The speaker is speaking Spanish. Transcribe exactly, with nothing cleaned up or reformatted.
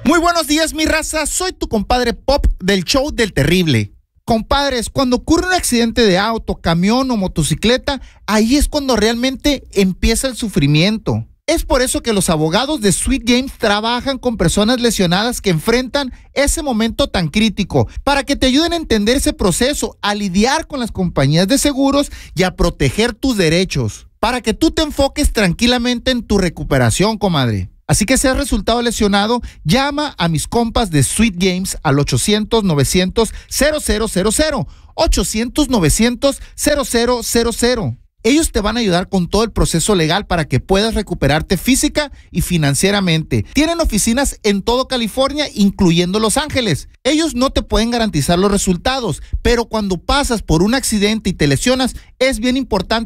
Muy buenos días, mi raza. Soy tu compadre Pop del show del terrible. Compadres, cuando ocurre un accidente de auto, camión o motocicleta, ahí es cuando realmente empieza el sufrimiento. Es por eso que los abogados de Sweet Games trabajan con personas lesionadas que enfrentan ese momento tan crítico, para que te ayuden a entender ese proceso, a lidiar con las compañías de seguros y a proteger tus derechos, para que tú te enfoques tranquilamente en tu recuperación, comadre. Así que si has resultado lesionado, llama a mis compas de Sweet Games al ochocientos, novecientos, cero cero cero cero, ochocientos, novecientos, cero cero cero cero. Ellos te van a ayudar con todo el proceso legal para que puedas recuperarte física y financieramente. Tienen oficinas en todo California, incluyendo Los Ángeles. Ellos no te pueden garantizar los resultados, pero cuando pasas por un accidente y te lesionas, es bien importante